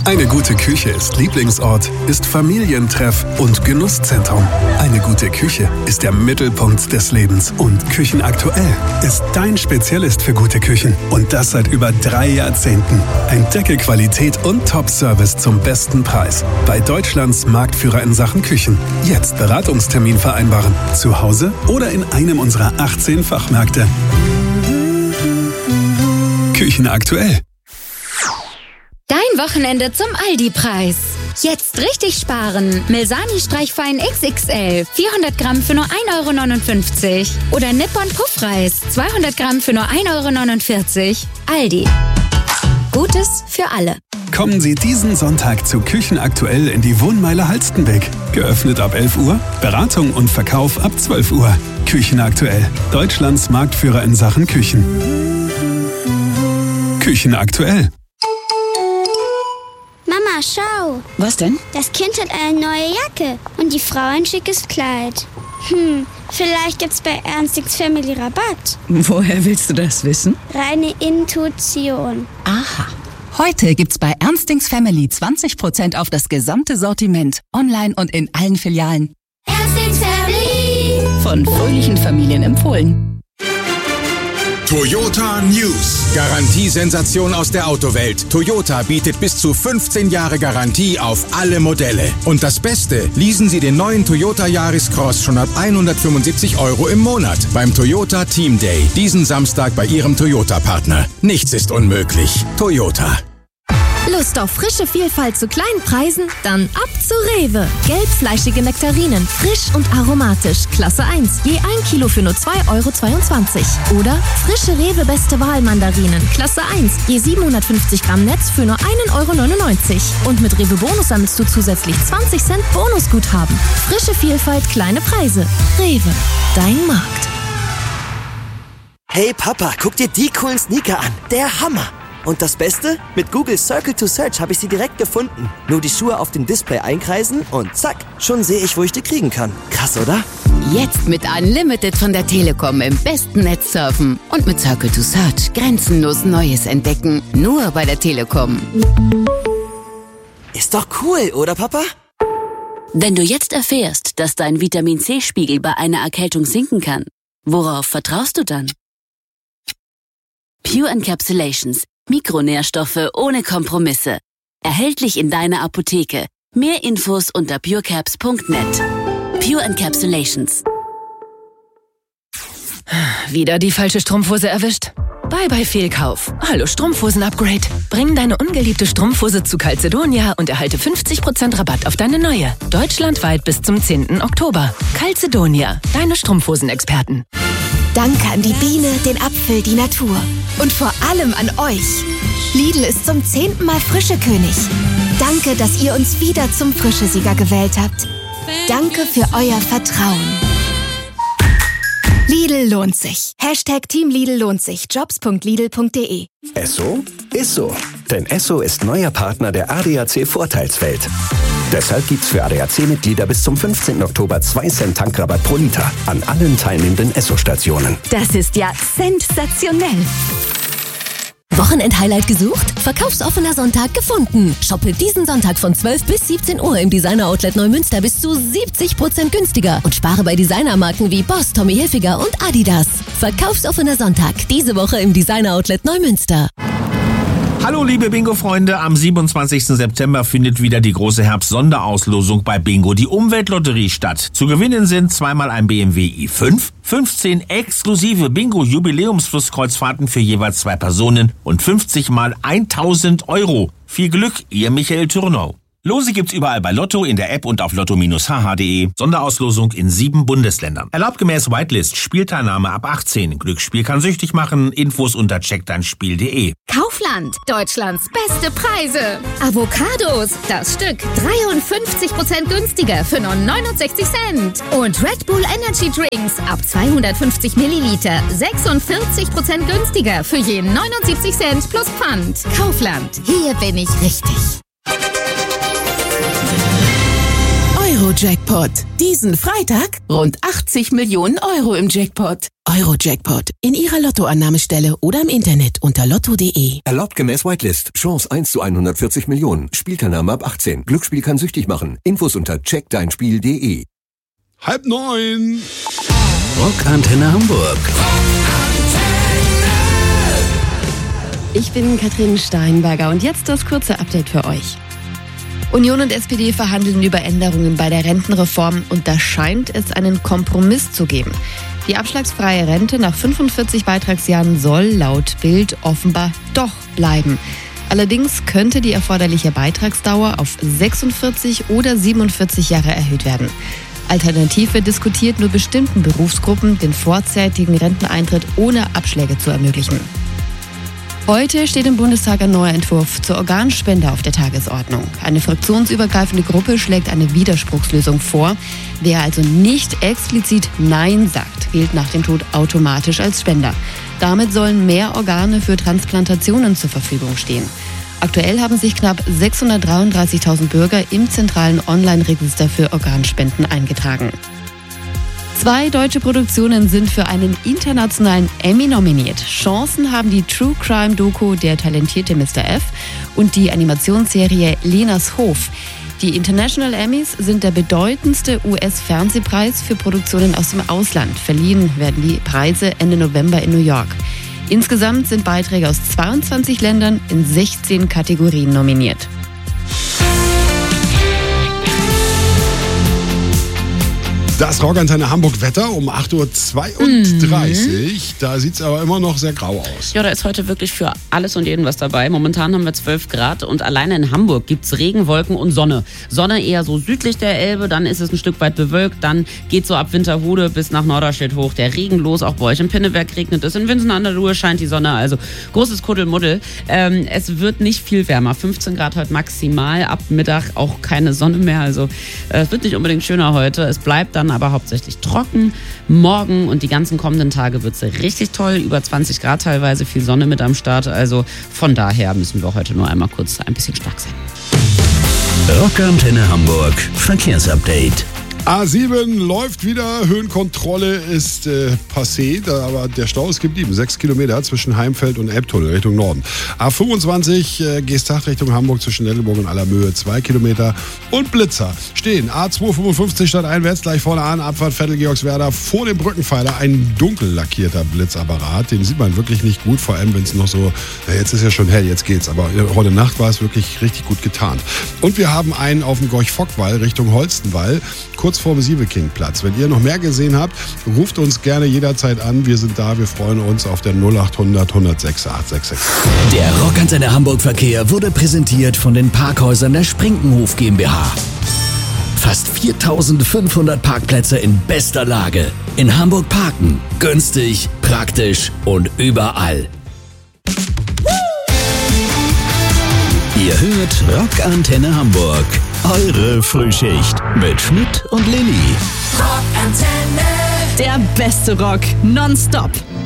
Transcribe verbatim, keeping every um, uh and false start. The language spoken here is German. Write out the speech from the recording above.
Eine gute Küche ist Lieblingsort, ist Familientreff und Genusszentrum. Eine gute Küche ist der Mittelpunkt des Lebens. Und Küchenaktuell ist dein Spezialist für gute Küchen. Und das seit über drei Jahrzehnten. Entdecke Qualität und Top-Service zum besten Preis. Bei Deutschlands Marktführer in Sachen Küchen. Jetzt Beratungstermin vereinbaren. Zu Hause oder in einem unserer achtzehn Fachmärkte. Küchenaktuell. Dein Wochenende zum Aldi-Preis. Jetzt richtig sparen. Milsani Streichfein X X L. vierhundert Gramm für nur ein Euro neunundfünfzig. Oder Nippon Puffreis. zweihundert Gramm für nur ein Euro neunundvierzig. Aldi. Gutes für alle. Kommen Sie diesen Sonntag zu Küchenaktuell in die Wohnmeile Halstenbeck. Geöffnet ab elf Uhr, Beratung und Verkauf ab zwölf Uhr. Küchenaktuell. Deutschlands Marktführer in Sachen Küchen. Küchenaktuell. Mama, schau. Was denn? Das Kind hat eine neue Jacke und die Frau ein schickes Kleid. Hm, vielleicht gibt's bei Ernstings Family Rabatt. Woher willst du das wissen? Reine Intuition. Aha. Heute gibt's bei Ernstings Family zwanzig Prozent auf das gesamte Sortiment. Online und in allen Filialen. Ernstings Family. Von fröhlichen Familien empfohlen. Toyota News. Garantiesensation aus der Autowelt. Toyota bietet bis zu fünfzehn Jahre Garantie auf alle Modelle. Und das Beste, leasen Sie den neuen Toyota Yaris Cross schon ab hundertfünfundsiebzig Euro im Monat beim Toyota Team Day. Diesen Samstag bei Ihrem Toyota-Partner. Nichts ist unmöglich. Toyota. Lust auf frische Vielfalt zu kleinen Preisen? Dann ab zu Rewe. Gelbfleischige Nektarinen, frisch und aromatisch. Klasse eins, je ein Kilo für nur zwei Euro zweiundzwanzig. Oder frische Rewe Beste Wahl Mandarinen. Klasse eins, je siebenhundertfünfzig Gramm Netz für nur ein Euro neunundneunzig. Und mit Rewe Bonus sammelst du zusätzlich zwanzig Cent Bonusguthaben. Frische Vielfalt, kleine Preise. Rewe, dein Markt. Hey Papa, guck dir die coolen Sneaker an. Der Hammer. Und das Beste? Mit Google Circle to Search habe ich sie direkt gefunden. Nur die Schuhe auf dem Display einkreisen und zack, schon sehe ich, wo ich die kriegen kann. Krass, oder? Jetzt mit Unlimited von der Telekom im besten Netz surfen. Und mit Circle to Search grenzenlos Neues entdecken. Nur bei der Telekom. Ist doch cool, oder Papa? Wenn du jetzt erfährst, dass dein Vitamin-C-Spiegel bei einer Erkältung sinken kann, worauf vertraust du dann? Pure Encapsulations. Mikronährstoffe ohne Kompromisse. Erhältlich in deiner Apotheke. Mehr Infos unter purecaps punkt net. Pure Encapsulations. Wieder die falsche Strumpfhose erwischt? Bye bye Fehlkauf. Hallo Strumpfhosen-Upgrade. Bring deine ungeliebte Strumpfhose zu Calzedonia und erhalte fünfzig Prozent Rabatt auf deine neue. Deutschlandweit bis zum zehnten Oktober. Calzedonia, deine Strumpfhosenexperten. Danke an die Biene, den Apfel, die Natur. Und vor allem an euch. Lidl ist zum zehnten Mal Frischekönig. Danke, dass ihr uns wieder zum Frischesieger gewählt habt. Danke für euer Vertrauen. Lidl lohnt sich. Hashtag Team Lidl lohnt sich. jobs punkt lidl punkt de. Esso ist so. Denn Esso ist neuer Partner der A D A C Vorteilswelt. Deshalb gibt's für A D A C-Mitglieder bis zum fünfzehnten Oktober zwei Cent Tankrabatt pro Liter an allen teilnehmenden Esso-Stationen. Das ist ja sensationell. Wochenend-Highlight gesucht? Verkaufsoffener Sonntag gefunden. Shoppe diesen Sonntag von zwölf bis siebzehn Uhr im Designer-Outlet Neumünster bis zu siebzig Prozent günstiger und spare bei Designermarken wie Boss, Tommy Hilfiger und Adidas. Verkaufsoffener Sonntag, diese Woche im Designer-Outlet Neumünster. Hallo liebe Bingo-Freunde, am siebenundzwanzigsten September findet wieder die große Herbst-Sonderauslosung bei Bingo, die Umweltlotterie, statt. Zu gewinnen sind zweimal ein B M W i fünf, fünfzehn exklusive Bingo-Jubiläumsflusskreuzfahrten für jeweils zwei Personen und fünfzig mal tausend Euro. Viel Glück, ihr Michael Tournau. Lose gibt's überall bei Lotto, in der App und auf lotto Bindestrich h h punkt de. Sonderauslosung in sieben Bundesländern. Erlaubt gemäß Whitelist. Spielteilnahme ab achtzehn. Glücksspiel kann süchtig machen. Infos unter check dein spiel punkt de. Kaufland, Deutschlands beste Preise. Avocados, das Stück dreiundfünfzig Prozent günstiger für nur neunundsechzig Cent. Und Red Bull Energy Drinks ab zweihundertfünfzig Milliliter sechsundvierzig Prozent günstiger für je neunundsiebzig Cent plus Pfand. Kaufland, hier bin ich richtig. Euro-Jackpot. Diesen Freitag rund achtzig Millionen Euro im Jackpot. Euro-Jackpot. In Ihrer Lottoannahmestelle oder im Internet unter lotto punkt de. Erlaubt gemäß Whitelist. Chance eins zu hundertvierzig Millionen. Spielteilnahme ab achtzehn. Glücksspiel kann süchtig machen. Infos unter check dein spiel punkt de. Halb neun. Rockantenne Hamburg. Ich bin Katrin Steinberger und jetzt das kurze Update für euch. Union und S P D verhandeln über Änderungen bei der Rentenreform und da scheint es einen Kompromiss zu geben. Die abschlagsfreie Rente nach fünfundvierzig Beitragsjahren soll laut Bild offenbar doch bleiben. Allerdings könnte die erforderliche Beitragsdauer auf sechsundvierzig oder siebenundvierzig Jahre erhöht werden. Alternativ wird diskutiert, nur bestimmten Berufsgruppen den vorzeitigen Renteneintritt ohne Abschläge zu ermöglichen. Heute steht im Bundestag ein neuer Entwurf zur Organspende auf der Tagesordnung. Eine fraktionsübergreifende Gruppe schlägt eine Widerspruchslösung vor. Wer also nicht explizit Nein sagt, gilt nach dem Tod automatisch als Spender. Damit sollen mehr Organe für Transplantationen zur Verfügung stehen. Aktuell haben sich knapp sechshundertdreiunddreißigtausend Bürger im zentralen Online-Register für Organspenden eingetragen. Zwei deutsche Produktionen sind für einen internationalen Emmy nominiert. Chancen haben die True Crime Doku Der talentierte Mister F und die Animationsserie Lenas Hof. Die International Emmys sind der bedeutendste U S-Fernsehpreis für Produktionen aus dem Ausland. Verliehen werden die Preise Ende November in New York. Insgesamt sind Beiträge aus zweiundzwanzig Ländern in sechzehn Kategorien nominiert. Das Rockantenne Hamburg Wetter um acht Uhr zweiunddreißig. Mhm. Da sieht es aber immer noch sehr grau aus. Ja, da ist heute wirklich für alles und jeden was dabei. Momentan haben wir zwölf Grad und alleine in Hamburg gibt es Regen, Wolken und Sonne. Sonne eher so südlich der Elbe, dann ist es ein Stück weit bewölkt. Dann geht so ab Winterhude bis nach Norderstedt hoch der Regen los. Auch bei euch in Pinneberg regnet es. In Winsen an der Ruhr scheint die Sonne, also großes Kuddelmuddel. Ähm, es wird nicht viel wärmer. fünfzehn Grad heute maximal. Ab Mittag auch keine Sonne mehr. Also äh, es wird nicht unbedingt schöner heute. Es bleibt dann aber hauptsächlich trocken. Morgen und die ganzen kommenden Tage wird es richtig toll. Über zwanzig Grad teilweise, viel Sonne mit am Start. Also von daher müssen wir heute nur einmal kurz ein bisschen stark sein. Rockantenne Hamburg Verkehrsupdate. A sieben läuft wieder, Höhenkontrolle ist äh, passé, da, aber der Stau ist geblieben. Sechs Kilometer zwischen Heimfeld und Elbtunnel Richtung Norden. A fünfundzwanzig äh, Geesthacht Richtung Hamburg zwischen Nettelburg und Allermöhe, zwei Kilometer. Und Blitzer stehen A zweihundertfünfundfünfzig stadteinwärts, gleich vorne an, Abfahrt Vettel-Georgswerda, vor dem Brückenpfeiler ein dunkel lackierter Blitzapparat. Den sieht man wirklich nicht gut, vor allem wenn es noch so, ja, jetzt ist ja schon hell, jetzt geht's, aber heute Nacht war es wirklich richtig gut getarnt. Und wir haben einen auf dem Gorch-Fock-Wall Richtung Holstenwall, kurz vor dem Siebeking-Platz. Wenn ihr noch mehr gesehen habt, ruft uns gerne jederzeit an. Wir sind da, wir freuen uns auf der null acht hundert hundertsechs acht sechs sechs. Der Rockantenne Hamburg Verkehr wurde präsentiert von den Parkhäusern der Sprinkenhof GmbH. Fast viertausendfünfhundert Parkplätze in bester Lage. In Hamburg parken. Günstig, praktisch und überall. Ihr hört Rockantenne Hamburg. Eure Frühschicht mit Schmidt und Lilly. Rockantenne. Der beste Rock nonstop.